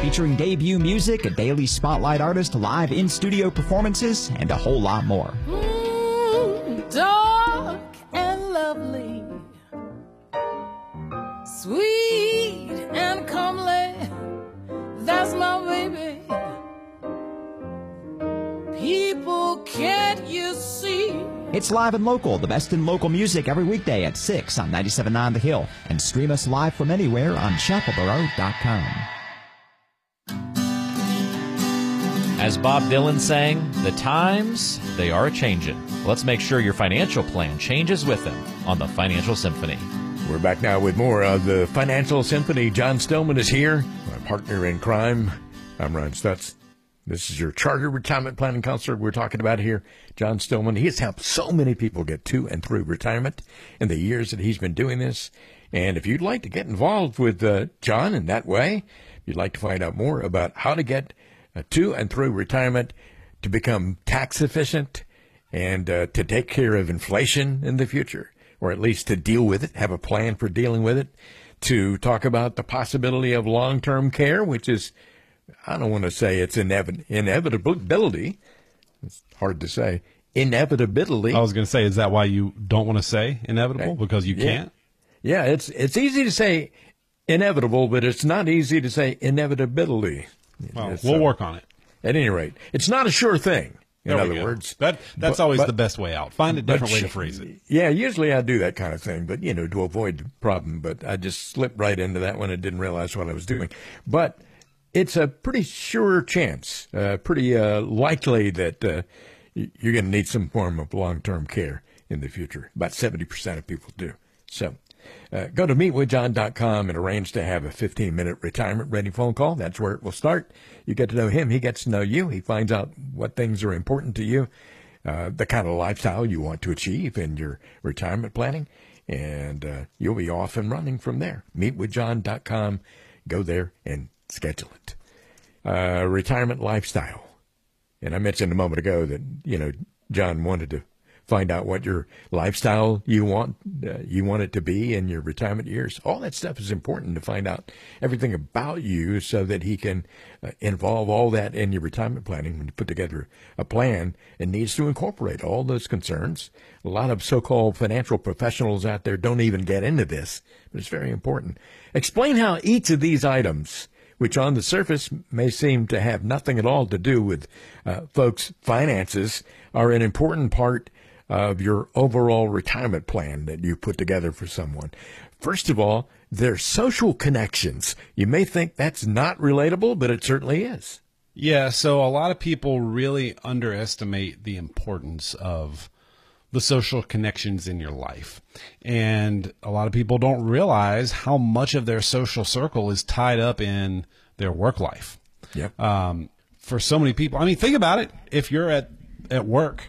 featuring debut music, a daily spotlight artist, live in-studio performances, and a whole lot more. Dark and lovely, sweet and comely, that's my baby. People, can't you see? It's Live and Local, the best in local music every weekday at 6 on 97.9 The Hill. And stream us live from anywhere on chapelboro.com. As Bob Dylan sang, the times, they are a-changin'. Let's make sure your financial plan changes with them on the Financial Symphony. We're back now with more of the Financial Symphony. John Stillman is here, my partner in crime. I'm Ron Stutz. This is your chartered retirement planning counselor we're talking about here, John Stillman. He has helped so many people get to and through retirement in the years that he's been doing this. And if you'd like to get involved with John in that way, if you'd like to find out more about how to get to and through retirement, to become tax efficient, and to take care of inflation in the future, or at least to deal with it, have a plan for dealing with it, to talk about the possibility of long-term care, which is, I don't want to say it's inevitability. It's hard to say. Inevitability. I was going to say, is that why you don't want to say inevitable? Because you can't? Yeah, it's easy to say inevitable, but it's not easy to say inevitability. Well, we'll work on it. At any rate, it's not a sure thing. In other words, that's always the best way out. Find a different way to phrase it. Yeah, usually I do that kind of thing, but to avoid the problem. But I just slipped right into that one and didn't realize what I was doing. But it's a pretty sure chance, pretty likely that you're going to need some form of long-term care in the future. About 70% of people do. So go to meetwithjohn.com and arrange to have a 15-minute retirement-ready phone call. That's where it will start. You get to know him. He gets to know you. He finds out what things are important to you, the kind of lifestyle you want to achieve in your retirement planning, and you'll be off and running from there. Meetwithjohn.com. Go there and schedule it. Retirement lifestyle. And I mentioned a moment ago that, John wanted to find out what your lifestyle you want it to be in your retirement years. All that stuff is important to find out everything about you so that he can involve all that in your retirement planning. When you put together a plan, it needs to incorporate all those concerns. A lot of so-called financial professionals out there don't even get into this, but it's very important. Explain how each of these items, which on the surface may seem to have nothing at all to do with folks' finances, are an important part of your overall retirement plan that you put together for someone. First of all, their social connections. You may think that's not relatable, but it certainly is. Yeah, so a lot of people really underestimate the importance of the social connections in your life. And a lot of people don't realize how much of their social circle is tied up in their work life. Yep. For so many people, think about it. If you're at work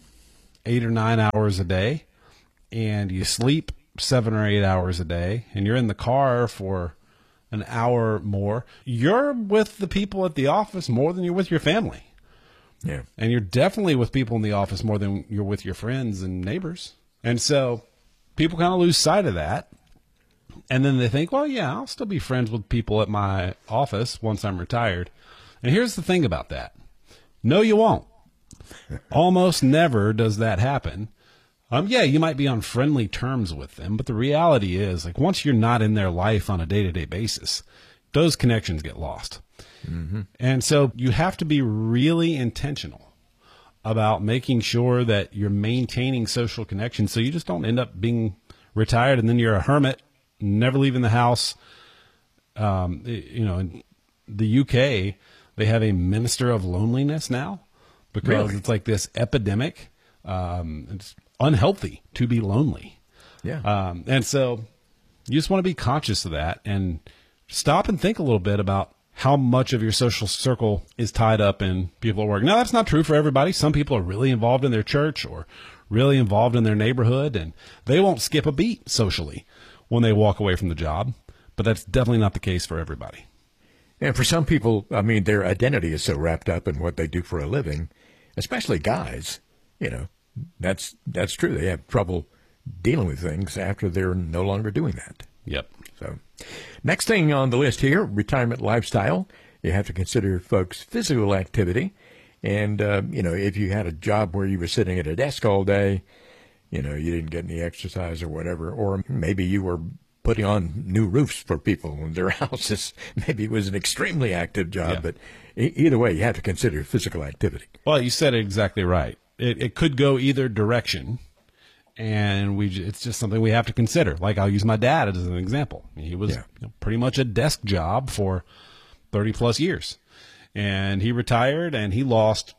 8 or 9 hours a day and you sleep 7 or 8 hours a day and you're in the car for an hour more, you're with the people at the office more than you're with your family. Yeah. And you're definitely with people in the office more than you're with your friends and neighbors. And so people kind of lose sight of that. And then they think, well, yeah, I'll still be friends with people at my office once I'm retired. And here's the thing about that. No, you won't. Almost never does that happen. Yeah, you might be on friendly terms with them, but the reality is, once you're not in their life on a day-to-day basis, those connections get lost. Mm-hmm. And so you have to be really intentional about making sure that you're maintaining social connections so you just don't end up being retired and then you're a hermit, never leaving the house. In the UK, they have a minister of loneliness now because It's like this epidemic. It's unhealthy to be lonely. Yeah. And so you just want to be conscious of that and stop and think a little bit about how much of your social circle is tied up in people at work. Now, that's not true for everybody. Some people are really involved in their church or really involved in their neighborhood, and they won't skip a beat socially when they walk away from the job. But that's definitely not the case for everybody. And for some people, their identity is so wrapped up in what they do for a living, especially guys, that's true. They have trouble dealing with things after they're no longer doing that. Yep. So next thing on the list here, retirement lifestyle. You have to consider folks' physical activity. And, if you had a job where you were sitting at a desk all day, you didn't get any exercise or whatever, or maybe you were putting on new roofs for people in their houses. Maybe it was an extremely active job, but either way, you have to consider physical activity. Well, you said it exactly right. It could go either direction, and it's just something we have to consider. Like, I'll use my dad as an example. He was pretty much a desk job for 30-plus years. And he retired, and he lost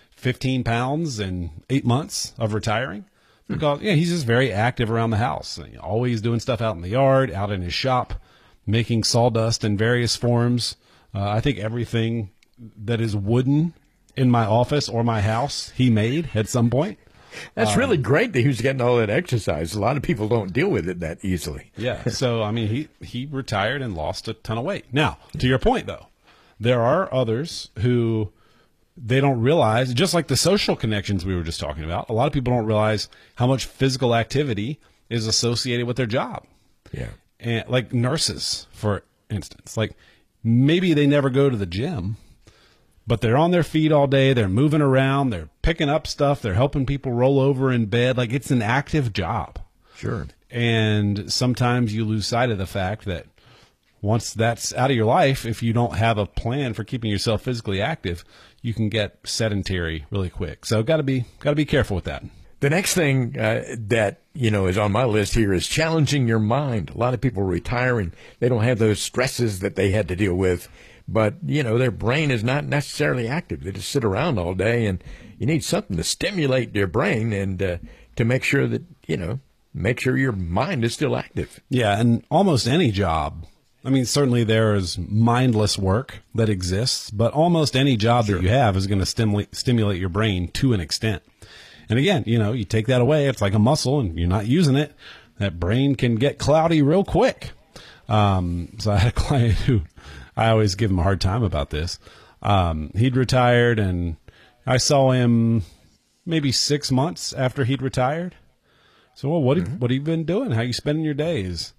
15 pounds in 8 months of retiring because he's just very active around the house. Always doing stuff out in the yard, out in his shop, making sawdust in various forms. I think everything that is wooden in my office or my house, he made at some point. That's really great that he was getting all that exercise. A lot of people don't deal with it that easily. Yeah. So, I mean, he retired and lost a ton of weight. Now, to your point, though, there are others who they don't realize, just like the social connections we were just talking about, a lot of people don't realize how much physical activity is associated with their job. Yeah. And like nurses, for instance, like maybe they never go to the gym, but they're on their feet all day. They're moving around. They're picking up stuff. They're helping people roll over in bed. Like, it's an active job. Sure. And sometimes you lose sight of the fact that once that's out of your life, if you don't have a plan for keeping yourself physically active, you can get sedentary really quick. So got to be careful with that. The next thing that is on my list here is challenging your mind. A lot of people retire and they don't have those stresses that they had to deal with, but their brain is not necessarily active. They just sit around all day, and you need something to stimulate their brain and to make sure that make sure your mind is still active. Yeah, and almost any job. I mean, certainly there is mindless work that exists, but almost any job that you have is going to stimulate your brain to an extent. And again, you take that away, it's like a muscle, and you're not using it. That brain can get cloudy real quick. So I had a client who I always give him a hard time about this. He'd retired, and I saw him maybe 6 months after he'd retired. So, well, what have you been doing? How you spending your days?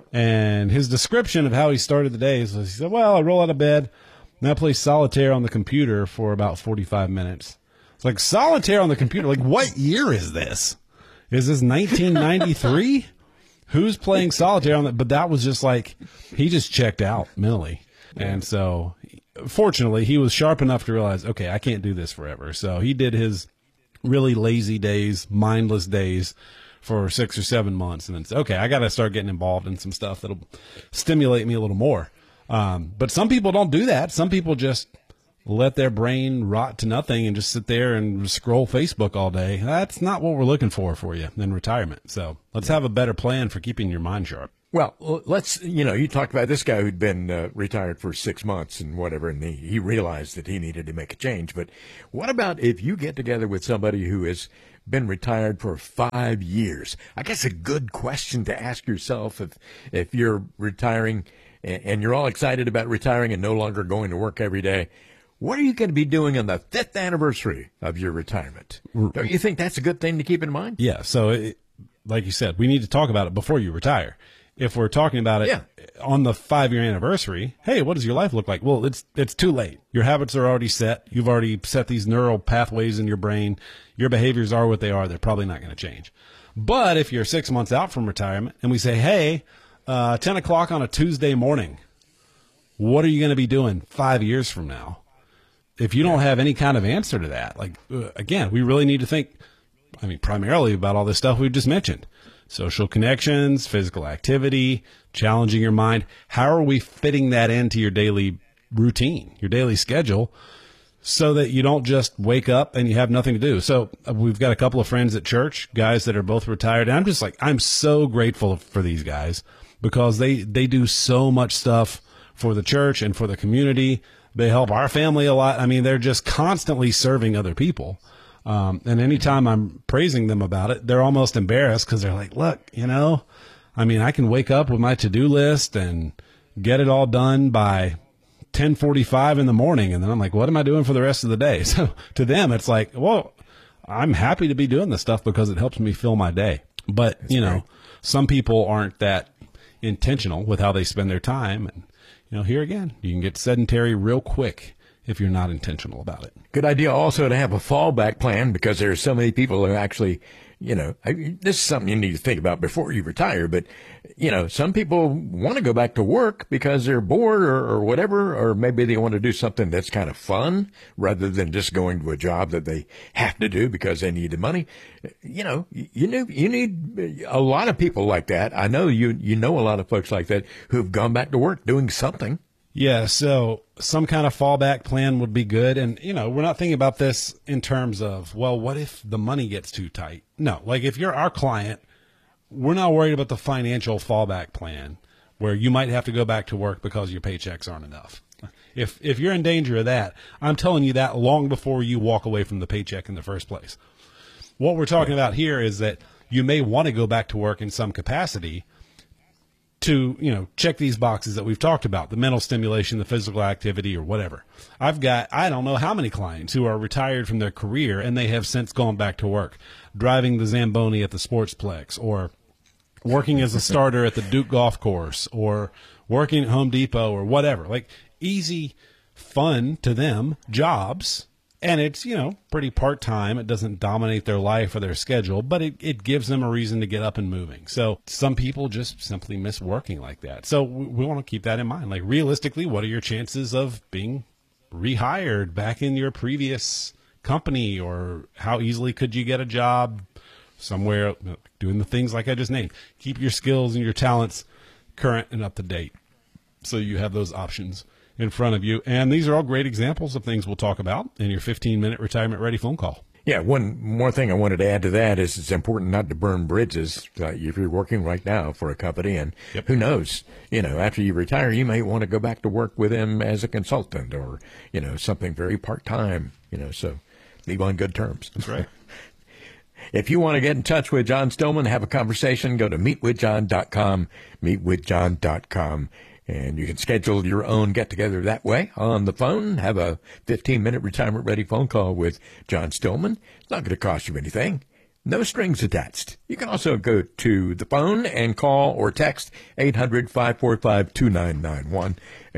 And his description of how he started the day is, he said, well, I roll out of bed and I play solitaire on the computer for about 45 minutes. It's like, solitaire on the computer? Like, what year is this? Is this 1993? Who's playing solitaire on that? But that was just like, he just checked out mentally. And so, fortunately, he was sharp enough to realize, okay, I can't do this forever. So he did his really lazy days, mindless days for 6 or 7 months, and then said, okay, I got to start getting involved in some stuff that'll stimulate me a little more. But some people don't do that. Some people just let their brain rot to nothing and just sit there and scroll Facebook all day. That's not what we're looking for you in retirement. So let's have a better plan for keeping your mind sharp. Well, let's, you talked about this guy who'd been retired for 6 months and whatever, and he realized that he needed to make a change. But what about if you get together with somebody who has been retired for 5 years? I guess a good question to ask yourself if you're retiring and you're all excited about retiring and no longer going to work every day. What are you going to be doing on the 5th anniversary of your retirement? Don't you think that's a good thing to keep in mind? Yeah. So, like you said, we need to talk about it before you retire. If we're talking about it on the 5-year anniversary, hey, what does your life look like? Well, it's too late. Your habits are already set. You've already set these neural pathways in your brain. Your behaviors are what they are. They're probably not going to change. But if you're 6 months out from retirement and we say, hey, 10 o'clock on a Tuesday morning, what are you going to be doing 5 years from now? If you don't have any kind of answer to that, again, we really need to think, primarily about all this stuff we've just mentioned. Social connections, physical activity, challenging your mind. How are we fitting that into your daily routine, your daily schedule, so that you don't just wake up and you have nothing to do? So we've got a couple of friends at church, guys that are both retired. And I'm so grateful for these guys because they do so much stuff for the church and for the community. They help our family a lot. They're just constantly serving other people. And anytime I'm praising them about it, they're almost embarrassed because they're like, look, I can wake up with my to-do list and get it all done by 10:45 in the morning. And then I'm like, what am I doing for the rest of the day? So to them, it's like, well, I'm happy to be doing this stuff because it helps me fill my day. But, some people aren't that intentional with how they spend their time. And, here again, you can get sedentary real quick if you're not intentional about it. Good idea also to have a fallback plan, because there are so many people who actually, this is something you need to think about before you retire. But, some people want to go back to work because they're bored or whatever, or maybe they want to do something that's kind of fun rather than just going to a job that they have to do because they need the money. You need a lot of people like that. I know you know a lot of folks like that who've gone back to work doing something. Yeah, so some kind of fallback plan would be good. And, we're not thinking about this in terms of, well, what if the money gets too tight? No, like if you're our client, we're not worried about the financial fallback plan where you might have to go back to work because your paychecks aren't enough. If you're in danger of that, I'm telling you that long before you walk away from the paycheck in the first place. What we're talking about here is that you may want to go back to work in some capacity to, check these boxes that we've talked about, the mental stimulation, the physical activity, or whatever. I've got, I don't know how many clients who are retired from their career and they have since gone back to work, driving the Zamboni at the Sportsplex, or working as a starter at the Duke Golf Course, or working at Home Depot, or whatever. Like easy, fun to them jobs. And it's, pretty part-time. It doesn't dominate their life or their schedule, but it gives them a reason to get up and moving. So some people just simply miss working like that. So we want to keep that in mind. Like realistically, what are your chances of being rehired back in your previous company, or how easily could you get a job somewhere doing the things like I just named? Keep your skills and your talents current and up to date so you have those options in front of you. And these are all great examples of things we'll talk about in your 15-minute retirement ready phone call. Yeah, one more thing I wanted to add to that is it's important not to burn bridges if you're working right now for a company. And who knows, after you retire, you may want to go back to work with them as a consultant or, something very part-time, so leave on good terms. That's right. If you want to get in touch with John Stillman, have a conversation, go to meetwithjohn.com, meetwithjohn.com. And you can schedule your own get-together that way on the phone. Have a 15-minute retirement-ready phone call with John Stillman. It's not going to cost you anything. No strings attached. You can also go to the phone and call or text 800-545-2991,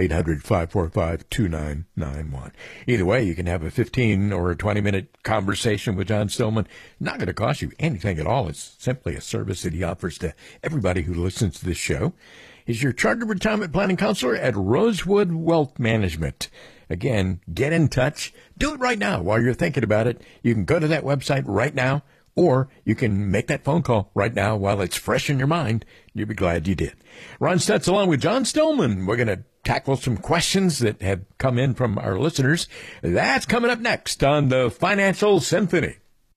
800-545-2991. Either way, you can have a 15 or a 20-minute conversation with John Stillman. Not going to cost you anything at all. It's simply a service that he offers to everybody who listens to this show. He's your chartered retirement planning counselor at Rosewood Wealth Management. Again, get in touch. Do it right now while you're thinking about it. You can go to that website right now, or you can make that phone call right now while it's fresh in your mind. You'll be glad you did. Ron Stutz along with John Stillman. We're going to tackle some questions that have come in from our listeners. That's coming up next on the Financial Symphony.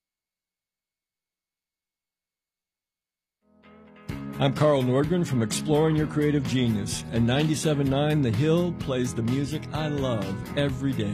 I'm Carl Nordgren from Exploring Your Creative Genius, and 97.9 The Hill plays the music I love every day.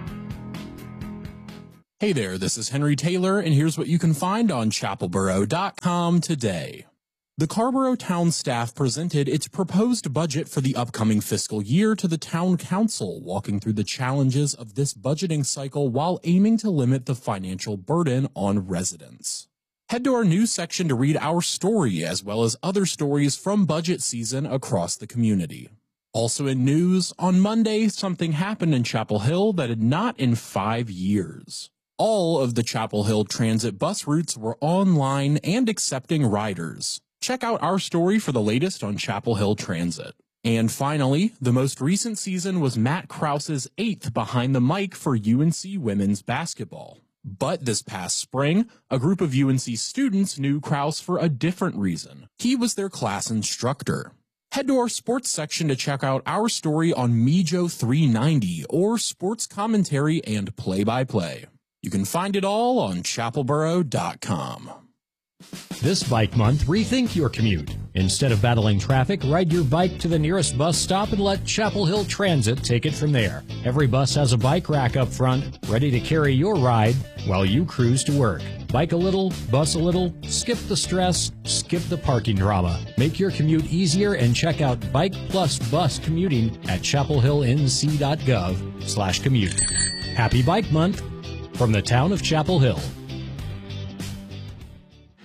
Hey there, this is Henry Taylor, and here's what you can find on chapelboro.com today. The Carrboro Town staff presented its proposed budget for the upcoming fiscal year to the Town Council, walking through the challenges of this budgeting cycle while aiming to limit the financial burden on residents. Head to our news section to read our story, as well as other stories from budget season across the community. Also in news, on Monday, something happened in Chapel Hill that had not in 5 years. All of the Chapel Hill transit bus routes were online and accepting riders. Check out our story for the latest on Chapel Hill Transit. And finally, the most recent season was Matt Krause's 8th behind the mic for UNC women's basketball. But this past spring, a group of UNC students knew Krause for a different reason. He was their class instructor. Head to our sports section to check out our story on Mijo 390, or sports commentary and play-by-play. You can find it all on chapelboro.com. This bike month, rethink your commute. Instead of battling traffic, ride your bike to the nearest bus stop and let Chapel Hill Transit take it from there. Every bus has a bike rack up front, ready to carry your ride while you cruise to work. Bike a little, bus a little, skip the stress, skip the parking drama. Make your commute easier and check out Bike Plus Bus Commuting at chapelhillnc.gov/commute. Happy Bike Month from the town of Chapel Hill.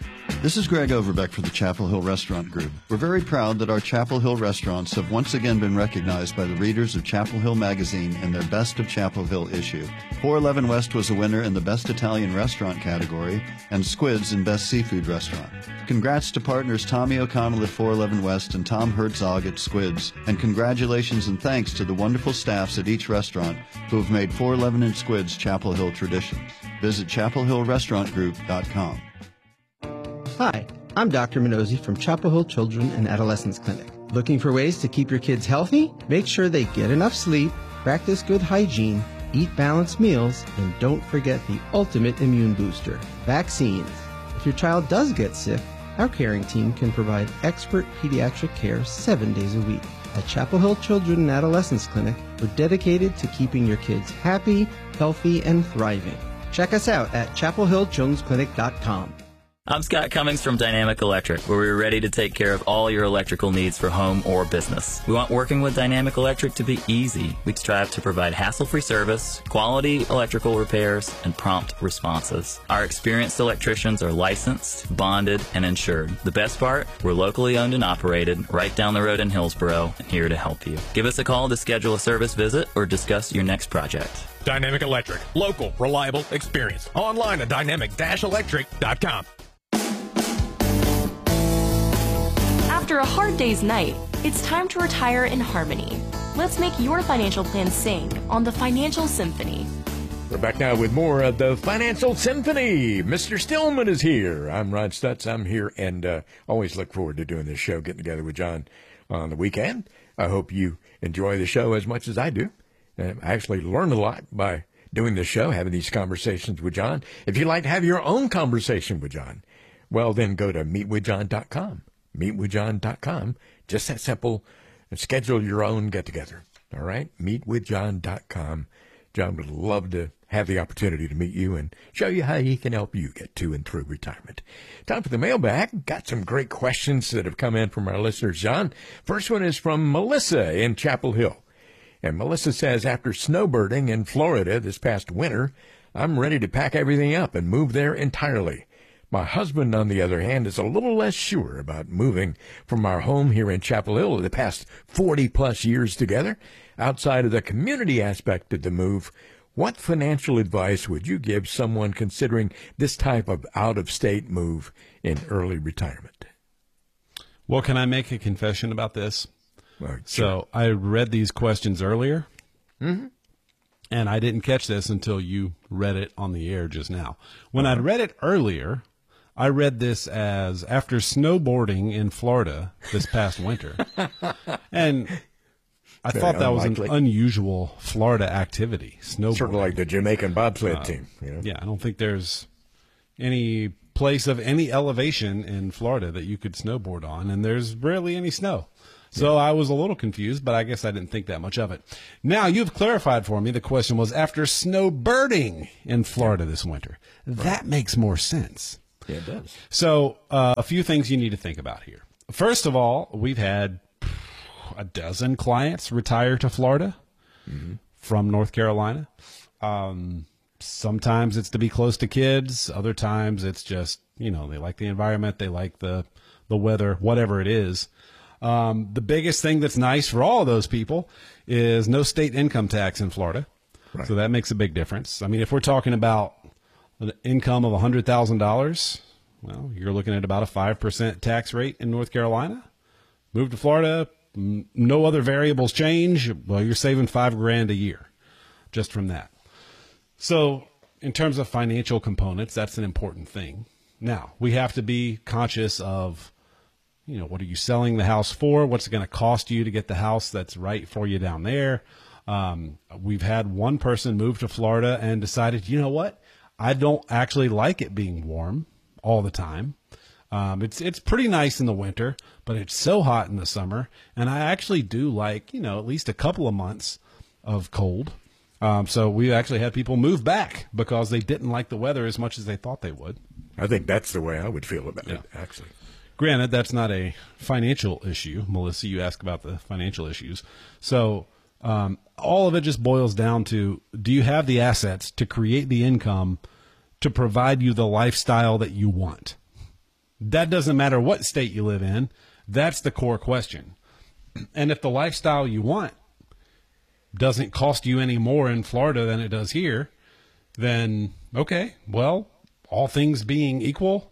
This is Greg Overbeck for the Chapel Hill Restaurant Group. We're very proud that our Chapel Hill restaurants have once again been recognized by the readers of Chapel Hill Magazine in their Best of Chapel Hill issue. 411 West was a winner in the Best Italian Restaurant category and Squids in Best Seafood Restaurant. Congrats to partners Tommy O'Connell at 411 West and Tom Herzog at Squids. And congratulations and thanks to the wonderful staffs at each restaurant who have made 411 and Squids Chapel Hill traditions. Visit chapelhillrestaurantgroup.com. Hi, I'm Dr. Minozzi from Chapel Hill Children and Adolescents Clinic. Looking for ways to keep your kids healthy? Make sure they get enough sleep, practice good hygiene, eat balanced meals, and don't forget the ultimate immune booster, vaccines. If your child does get sick, our caring team can provide expert pediatric care 7 days a week. At Chapel Hill Children and Adolescents Clinic, we're dedicated to keeping your kids happy, healthy, and thriving. Check us out at chapelhillchildrensclinic.com. I'm Scott Cummings from Dynamic Electric, where we're ready to take care of all your electrical needs for home or business. We want working with Dynamic Electric to be easy. We strive to provide hassle-free service, quality electrical repairs, and prompt responses. Our experienced electricians are licensed, bonded, and insured. The best part, we're locally owned and operated, right down the road in Hillsboro, and here to help you. Give us a call to schedule a service visit or discuss your next project. Dynamic Electric. Local, reliable, experience. Online at dynamic-electric.com. After a hard day's night, it's time to retire in harmony. Let's make your financial plan sing on the Financial Symphony. We're back now with more of the Financial Symphony. Mr. Stillman is here. I'm Rod Stutz. I'm here and always look forward to doing this show, getting together with John on the weekend. I hope you enjoy the show as much as I do. I actually learn a lot by doing this show, having these conversations with John. If you'd like to have your own conversation with John, well, then go to meetwithjohn.com. meetwithjohn.com. Just that simple. And schedule your own get-together. All right? meetwithjohn.com. John would love to have the opportunity to meet you and show you how he can help you get to and through retirement. Time for the mailbag. Got some great questions that have come in from our listeners, John. First one is from Melissa in Chapel Hill. And Melissa says, after snowbirding in Florida this past winter, I'm ready to pack everything up and move there entirely. My husband, on the other hand, is a little less sure about moving from our home here in Chapel Hill the past 40-plus years together. Outside of the community aspect of the move, what financial advice would you give someone considering this type of out-of-state move in early retirement? Well, can I make a confession about this? Well, sure. So I read these questions earlier, Mm-hmm. and I didn't catch this until you read it on the air just now. When I read it earlier, I read this as after snowboarding in Florida this past winter. And I thought that was an unusual Florida activity, snowboarding. Sort of like the Jamaican bobsled team. You know? Yeah, I don't think there's any place of any elevation in Florida that you could snowboard on, and there's rarely any snow. So I was a little confused, but I guess I didn't think that much of it. Now, you've clarified for me. The question was after snowbirding in Florida this winter. That makes more sense. Yeah, it does. So a few things you need to think about here. First of all, we've had a dozen clients retire to Florida from North Carolina. Sometimes it's to be close to kids. Other times it's just, they like the environment. They like the weather, whatever it is. The biggest thing that's nice for all of those people is no state income tax in Florida. Right. So that makes a big difference. I mean, if we're talking about an income of $100,000, well, you're looking at about a 5% tax rate in North Carolina. Move to Florida, no other variables change. Well, you're saving $5,000 a year just from that. So in terms of financial components, that's an important thing. Now, we have to be conscious of, what are you selling the house for? What's it going to cost you to get the house that's right for you down there? We've had one person move to Florida and decided, you know what? I don't actually like it being warm all the time. It's pretty nice in the winter, but it's so hot in the summer. And I actually do like, at least a couple of months of cold. So we actually had people move back because they didn't like the weather as much as they thought they would. I think that's the way I would feel about it, actually. Granted, that's not a financial issue. Melissa, you asked about the financial issues. So all of it just boils down to, do you have the assets to create the income to provide you the lifestyle that you want? That doesn't matter what state you live in. That's the core question. And if the lifestyle you want doesn't cost you any more in Florida than it does here, then okay, well, all things being equal,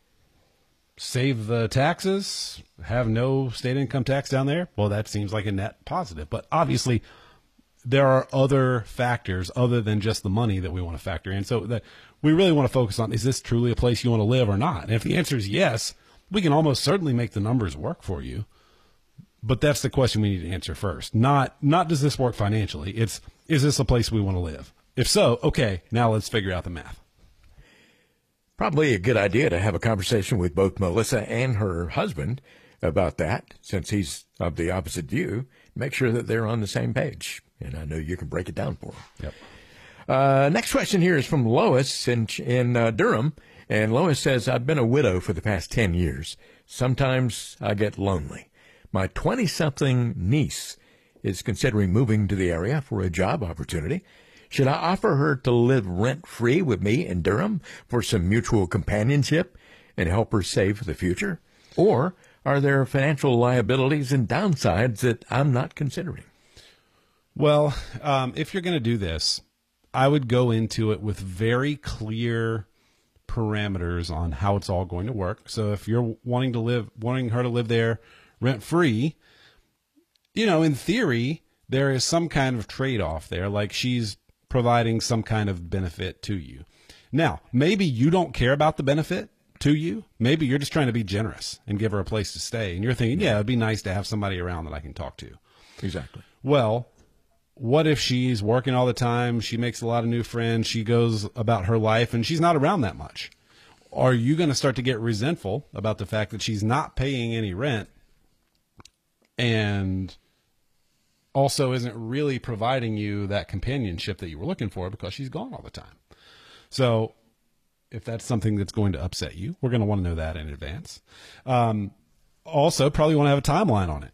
save the taxes, have no state income tax down there. Well, that seems like a net positive. But obviously, there are other factors other than just the money that we want to factor in. So that we really want to focus on, is this truly a place you want to live or not? And if the answer is yes, we can almost certainly make the numbers work for you. But that's the question we need to answer first. Not does this work financially? It's, is this a place we want to live? If so, okay, now let's figure out the math. Probably a good idea to have a conversation with both Melissa and her husband about that, since he's of the opposite view. Make sure that they're on the same page. And I know you can break it down for them. Yep. Next question here is from Lois in Durham. And Lois says, I've been a widow for the past 10 years. Sometimes I get lonely. My 20-something niece is considering moving to the area for a job opportunity. Should I offer her to live rent-free with me in Durham for some mutual companionship and help her save for the future? Or are there financial liabilities and downsides that I'm not considering? Well, if you're going to do this, I would go into it with very clear parameters on how it's all going to work. So if you're wanting her to live there rent-free, in theory, there is some kind of trade-off there, like she's providing some kind of benefit to you. Now, maybe you don't care about the benefit to you. Maybe you're just trying to be generous and give her a place to stay. And you're thinking, yeah, it'd be nice to have somebody around that I can talk to. Exactly. Well, what if she's working all the time? She makes a lot of new friends. She goes about her life and she's not around that much. Are you going to start to get resentful about the fact that she's not paying any rent and also isn't really providing you that companionship that you were looking for because she's gone all the time? So if that's something that's going to upset you, we're going to want to know that in advance. Also, probably want to have a timeline on it.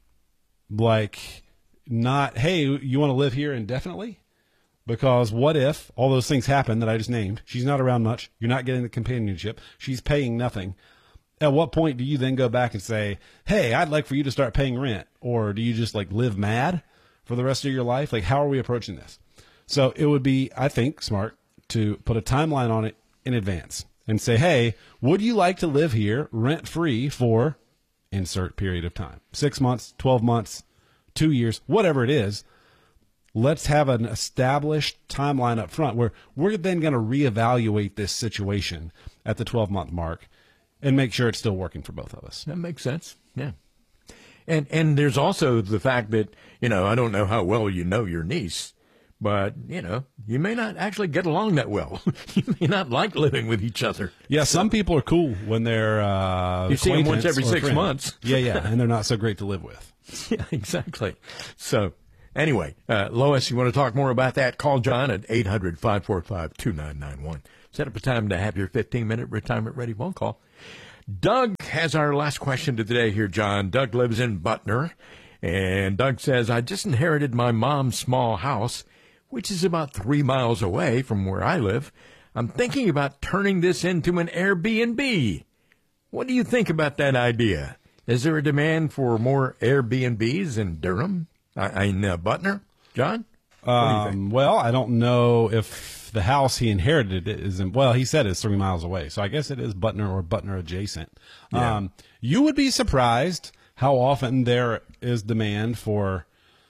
Like, not, hey, you want to live here indefinitely? Because what if all those things happen that I just named? She's not around much. You're not getting the companionship. She's paying nothing. At what point do you then go back and say, hey, I'd like for you to start paying rent? Or do you just live mad for the rest of your life? How are we approaching this? So it would be, I think, smart to put a timeline on it in advance and say, hey, would you like to live here rent-free for insert period of time? 6 months, 12 months, 2 years, whatever it is. Let's have an established timeline up front where we're then going to reevaluate this situation at the 12-month mark and make sure it's still working for both of us. That makes sense. Yeah. And there's also the fact that, I don't know how well you know your niece, but, you may not actually get along that well. You may not like living with each other. Yeah, some people are cool when they're you see them once every 6 months. Yeah, and they're not so great to live with. Yeah, exactly. So, anyway, Lois, you want to talk more about that? Call John at 800-545-2991. Set up a time to have your 15-minute retirement-ready phone call. Doug has our last question of the day here, John. Doug lives in Butner, and Doug says, I just inherited my mom's small house, which is about 3 miles away from where I live. I'm thinking about turning this into an Airbnb. What do you think about that idea? Is there a demand for more Airbnbs in Durham, in Butner? John? What do you think? Well, I don't know if the house he inherited is he said it's 3 miles away. So I guess it is Butner or Butner adjacent. Yeah. You would be surprised how often there is demand for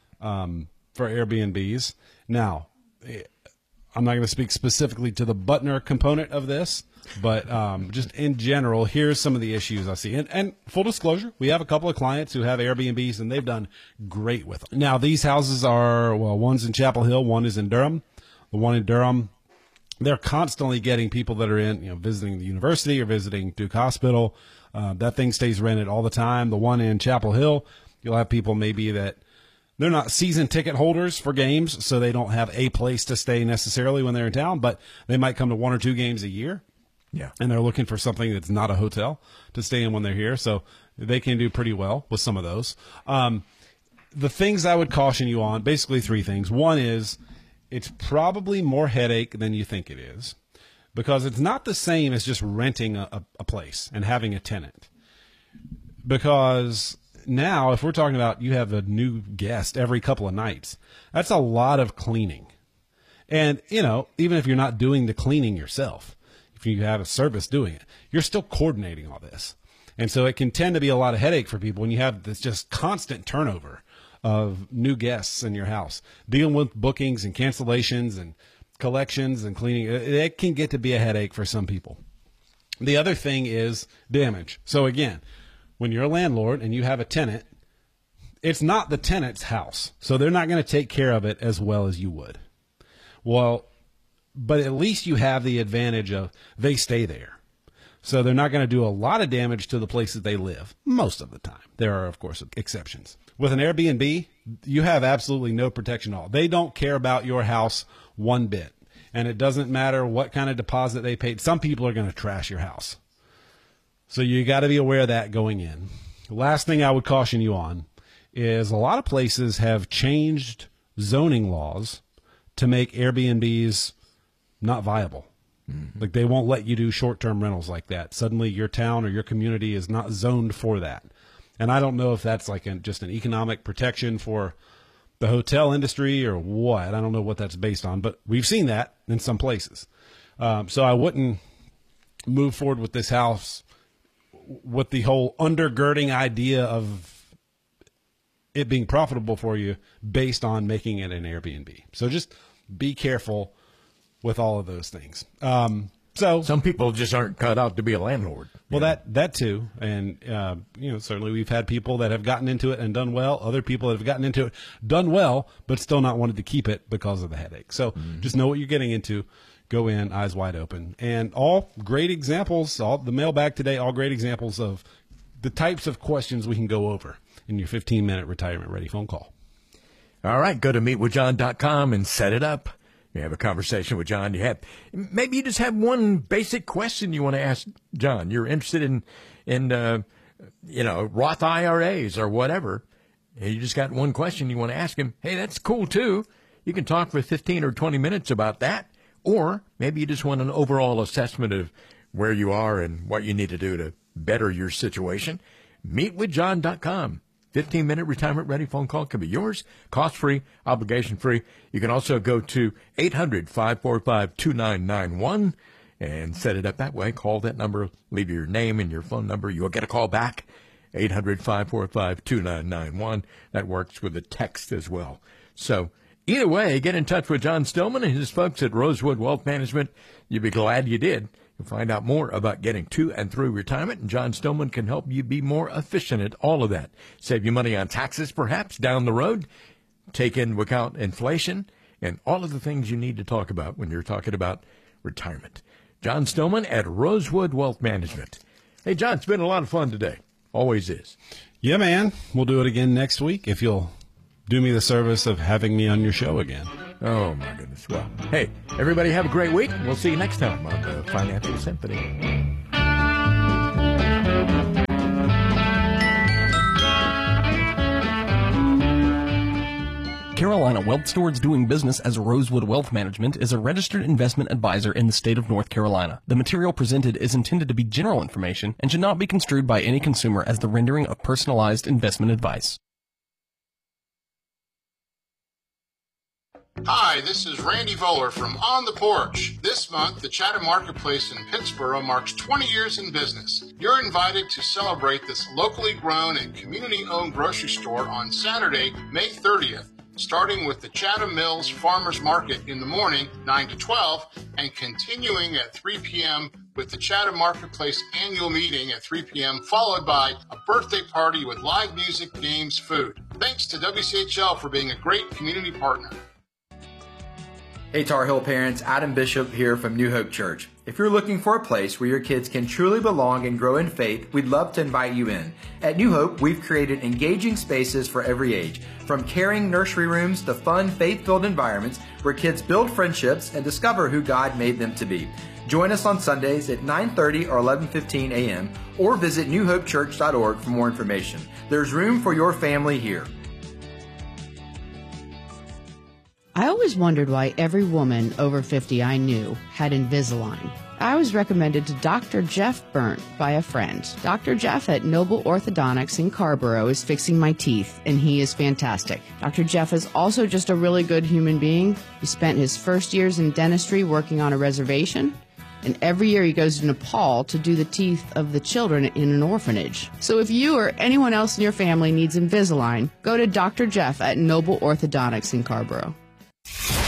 Airbnbs. Now, I'm not going to speak specifically to the Butner component of this, but just in general, here's some of the issues I see. And full disclosure, we have a couple of clients who have Airbnbs, and they've done great with them. Now, these houses are, one's in Chapel Hill, one is in Durham. The one in Durham, they're constantly getting people that are in, visiting the university or visiting Duke Hospital. That thing stays rented all the time. The one in Chapel Hill, you'll have people maybe that they're not season ticket holders for games, so they don't have a place to stay necessarily when they're in town, but they might come to 1 or 2 games a year. Yeah. And they're looking for something that's not a hotel to stay in when they're here. So they can do pretty well with some of those. The things I would caution you on, basically 3 things. One is it's probably more headache than you think it is. because it's not the same as just renting a place and having a tenant. Because now, if we're talking about you have a new guest every couple of nights, that's a lot of cleaning. And, you know, even if you're not doing the cleaning yourself, if you have a service doing it, you're still coordinating all this. And so it can tend to be a lot of headache for people when you have this just constant turnover of new guests in your house, dealing with bookings and cancellations and collections and cleaning. It can get to be a headache for some people. The other thing is damage. So again, when you're a landlord and you have a tenant, it's not the tenant's house. So they're not going to take care of it as well as you would. Well, but at least you have the advantage of they stay there. So they're not going to do a lot of damage to the places they live most of the time. There are, of course, exceptions. With an Airbnb, you have absolutely no protection at all. They don't care about your house one bit. And it doesn't matter what kind of deposit they paid. Some people are going to trash your house. So you got to be aware of that going in. The last thing I would caution you on is a lot of places have changed zoning laws to make Airbnbs not viable. Mm-hmm. Like they won't let you do short-term rentals like that. Suddenly your town or your community is not zoned for that. And I don't know if that's like just an economic protection for the hotel industry or what. I don't know what that's based on, but we've seen that in some places. So I wouldn't move forward with this house with the whole undergirding idea of it being profitable for you based on making it an Airbnb. So just be careful with all of those things. So some people just aren't cut out to be a landlord. Well, that too. And, certainly we've had people that have gotten into it and done well. Other people that have gotten into it, done well, but still not wanted to keep it because of the headache. So just know what you're getting into. Go in, eyes wide open. And all great examples, the mailbag today, all great examples of the types of questions we can go over in your 15-minute retirement-ready phone call. All right, go to meetwithjohn.com and set it up. You have a conversation with John. Maybe you just have one basic question you want to ask John. You're interested in Roth IRAs or whatever. And you just got one question you want to ask him. Hey, that's cool too. You can talk for 15 or 20 minutes about that. Or maybe you just want an overall assessment of where you are and what you need to do to better your situation. Meetwithjohn.com. 15-minute retirement-ready phone call can be yours, cost-free, obligation-free. You can also go to 800-545-2991 and set it up that way. Call that number, leave your name and your phone number. You'll get a call back, 800-545-2991. That works with a text as well. So either way, get in touch with John Stillman and his folks at Rosewood Wealth Management. You'll be glad you did. You'll find out more about getting to and through retirement, and John Stillman can help you be more efficient at all of that. Save you money on taxes, perhaps, down the road. Take into account inflation and all of the things you need to talk about when you're talking about retirement. John Stillman at Rosewood Wealth Management. Hey, John, it's been a lot of fun today. Always is. Yeah, man. We'll do it again next week if you'll do me the service of having me on your show again. Oh, my goodness. Well, hey, everybody have a great week. We'll see you next time on the Financial Symphony. Carolina Wealth Stewards doing business as Rosewood Wealth Management is a registered investment advisor in the state of North Carolina. The material presented is intended to be general information and should not be construed by any consumer as the rendering of personalized investment advice. Hi, this is Randy Voller from On the Porch. This month, the Chatham Marketplace in Pittsboro marks 20 years in business. You're invited to celebrate this locally grown and community-owned grocery store on Saturday, May 30th, starting with the Chatham Mills Farmers Market in the morning, 9 to 12, and continuing at 3 p.m. with the Chatham Marketplace annual meeting at 3 p.m., followed by a birthday party with live music, games, food. Thanks to WCHL for being a great community partner. Hey Tar Heel parents, Adam Bishop here from New Hope Church. If you're looking for a place where your kids can truly belong and grow in faith, we'd love to invite you in. At New Hope, we've created engaging spaces for every age, from caring nursery rooms to fun, faith-filled environments where kids build friendships and discover who God made them to be. Join us on Sundays at 9:30 or 11:15 a.m. or visit newhopechurch.org for more information. There's room for your family here. I always wondered why every woman over 50 I knew had Invisalign. I was recommended to Dr. Jeff Burnt by a friend. Dr. Jeff at Noble Orthodontics in Carborough is fixing my teeth, and he is fantastic. Dr. Jeff is also just a really good human being. He spent his first years in dentistry working on a reservation, and every year he goes to Nepal to do the teeth of the children in an orphanage. So if you or anyone else in your family needs Invisalign, go to Dr. Jeff at Noble Orthodontics in Carborough.